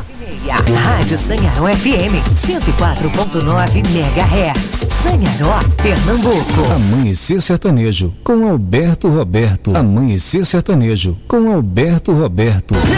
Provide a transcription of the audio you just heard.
Rádio Sanharó FM 104.9 MHz. Sanharó, Pernambuco. Amanhecer Sertanejo com Alberto Roberto. Amanhecer Sertanejo com Alberto Roberto.